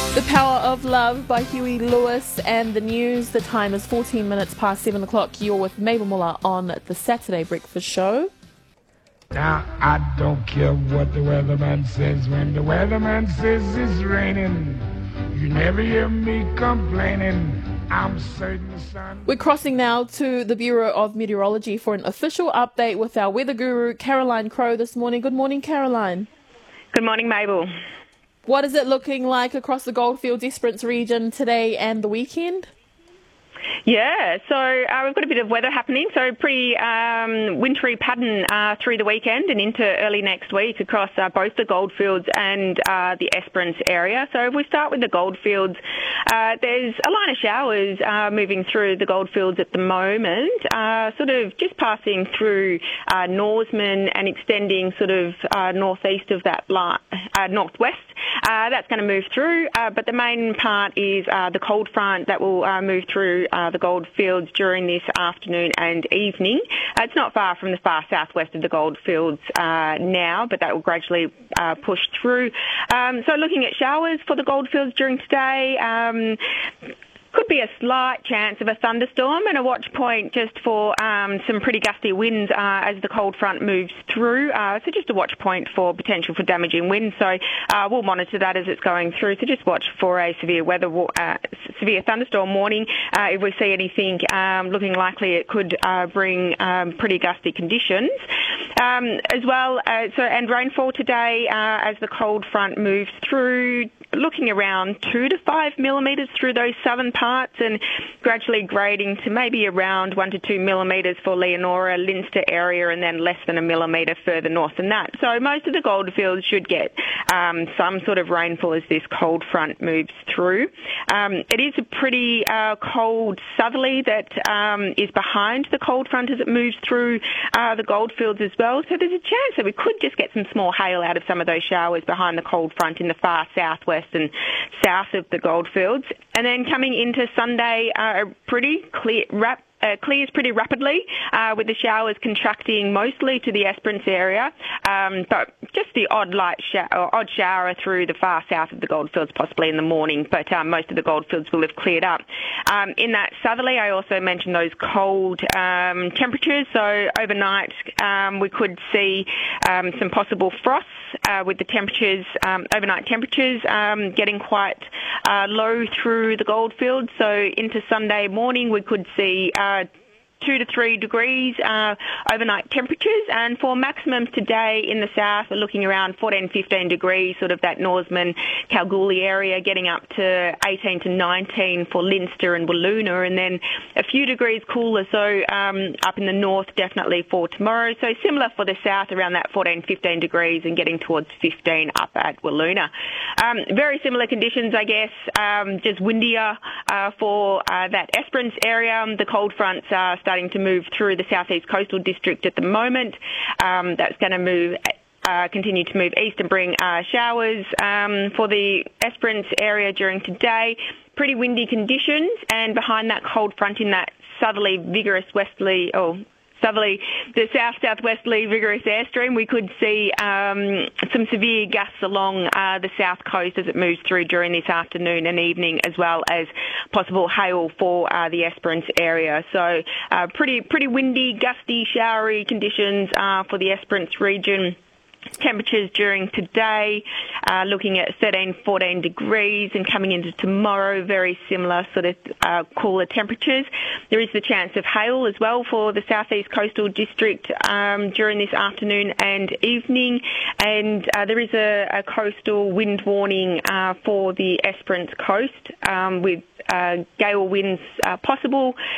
The Power of Love by Huey Lewis and the news. The time is 14 minutes past 7 o'clock. You're with Mabel Muller on the Saturday Breakfast Show. Now, I don't care what the weatherman says. When the weatherman says it's raining, you never hear me complaining. I'm certain the sun... We're crossing now to the Bureau of Meteorology for an official update with our weather guru, Caroline Crowe, this morning. Good morning, Caroline. Good morning, Mabel. What is it looking like across the Goldfields Esperance region today and the weekend? Yeah, so we've got a bit of weather happening, so pretty wintry pattern through the weekend and into early next week across both the Goldfields and the Esperance area. So if we start with the Goldfields, there's a line of showers moving through the Goldfields at the moment, sort of just passing through Norseman and extending sort of northeast of that line, northwest. That's going to move through, but the main part is the cold front that will move through the Goldfields during this afternoon and evening. It's not far from the far southwest of the Goldfields now, but that will gradually push through. So looking at showers for the Goldfields during today, could be a slight chance of a thunderstorm and a watch point just for some pretty gusty winds as the cold front moves through. So just a watch point for potential for damaging winds. So we'll monitor that as it's going through. So just watch for a severe thunderstorm warning. If we see anything looking likely, it could bring pretty gusty conditions. As well, and rainfall today as the cold front moves through, looking around 2 to 5 millimetres through those southern parts and gradually grading to maybe around 1 to 2 millimetres for Leonora, Leinster area, and then less than a millimetre further north than that. So most of the Goldfields should get some sort of rainfall as this cold front moves through. It is a pretty cold southerly that is behind the cold front as it moves through the Goldfields as well. So there's a chance that we could just get some small hail out of some of those showers behind the cold front in the far southwest and south of the Goldfields. And then coming into Sunday, pretty clears pretty rapidly with the showers contracting mostly to the Esperance area, but just the odd shower through the far south of the Goldfields possibly in the morning, but most of the Goldfields will have cleared up. In that southerly, I also mentioned those cold temperatures, so overnight we could see some possible frosts with the temperatures, overnight temperatures getting quite low through the Goldfields. So into Sunday morning we could see 2 to 3 degrees overnight temperatures, and for maximums today in the south we're looking around 14-15 degrees, sort of that Norseman Kalgoorlie area, getting up to 18 to 19 for Leinster and Wiluna, and then a few degrees cooler, so up in the north definitely for tomorrow. So similar for the south, around that 14-15 degrees and getting towards 15 up at Wiluna. Very similar conditions, I guess, just windier for that Esperance area. The cold fronts are starting to move through the southeast coastal district at the moment. That's going to continue to move east and bring showers for the Esperance area during today. Pretty windy conditions, and behind that cold front in that southerly vigorous the south-southwesterly vigorous airstream, we could see some severe gusts along the south coast as it moves through during this afternoon and evening, as well as possible hail for the Esperance area. So pretty windy, gusty, showery conditions for the Esperance region. Temperatures during today, looking at 13-14 degrees, and coming into tomorrow, very similar sort of cooler temperatures. There is the chance of hail as well for the southeast coastal district during this afternoon and evening, and there is a coastal wind warning for the Esperance coast with gale winds possible